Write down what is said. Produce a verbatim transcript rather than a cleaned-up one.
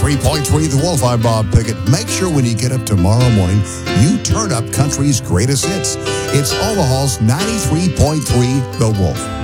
ninety-three point three The Wolf. I'm Bob Pickett. Make sure when you get up tomorrow morning, you turn up country's greatest hits. It's Omaha's ninety-three point three The Wolf.